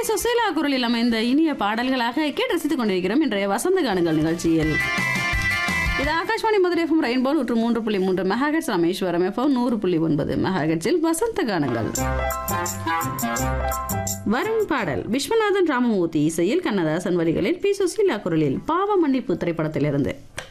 சுசீலா குரலில் அமைந்த இனிய பாடல்களாக கேட்டு ரசித்துக் கொண்டிருக்கிறோம் இன்றைய வசந்த காணுங்கள் நிகழ்ச்சியில். இது Akashvani Madurai FM rainbow 103.3 megahertz, Rameswaram FM 100.9 மெகாஹெர்ட்ஸில் வசந்த காணுங்கள். வரும் பாடல் விஸ்வநாதன் ராமமூர்த்தி இசையில், கண்ணதாசன் வரிகளில், பி சுசீலா குரலில் பாவ மன்னிப்பு திரைப்படத்திலிருந்து.